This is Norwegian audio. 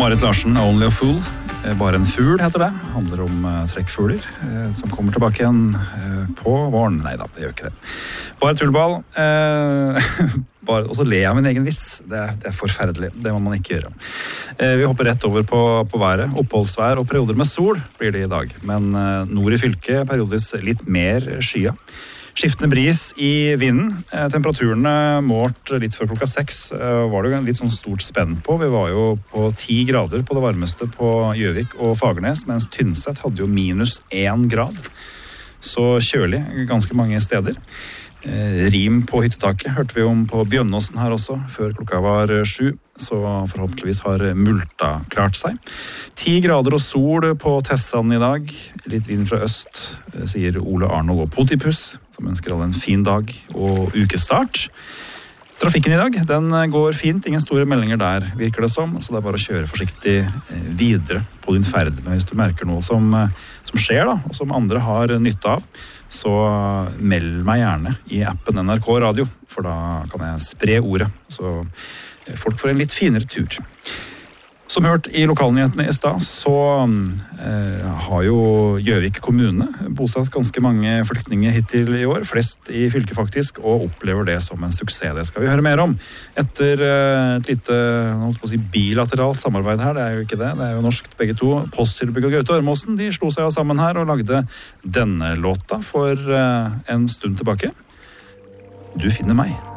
Marit Larsen, Only a Fool. Bare en fugl heter det. Handler om trekkfugler som kommer tilbake igjen på våren. Neida, det gjør ikke det. Bare tullball. Og så ler jeg av min egen vits. Det er forferdelig. Det må man ikke gjøre. Vi hopper rett over på været. Oppholdsvær og perioder med sol blir det i dag. Men nord i fylket periodisk litt mer skya. Skiftende bris i vinden. Temperaturene målt litt før klokka 6 var det litt sånn stort spenn på. Vi var jo på 10 grader på det varmeste på Gjøvik og Fagernes, mens Tynset hadde jo minus 1 grad. Så kjølig ganske mange steder. Rim på hyttetaket hørte vi om på Bjønnåsen her også, før klokka var 7. Så forhåpentligvis har multa klart seg. 10 grader og sol på Tessan i dag. Litt vind fra øst, sier Ole Arnold og Potipus, som ønsker alle en fin dag og ukestart. Trafikken i dag, den går fint. Ingen store meldinger der, virker det som. Så det er bare å kjøre forsiktig videre på din ferd. Men hvis du merker noe som skjer, da, og som andre har nytte av, så meld meg gjerne i appen NRK Radio, for da kan jeg spre ordet, så folk får en litt finere tur. Som hørt i lokalnyhetene i stad, så har jo Gjøvik kommune bosatt ganske mange flyktninger hittil i år, flest i fylket faktisk, og opplever det som en suksess. Det skal vi høre mer om etter et lite bilateralt samarbeid her. Det er jo ikke det, det er jo norskt begge to. Posttilbygg og Gaute Ormåsen, de slo seg sammen her og lagde denne låta for en stund tilbake. Du finner meg.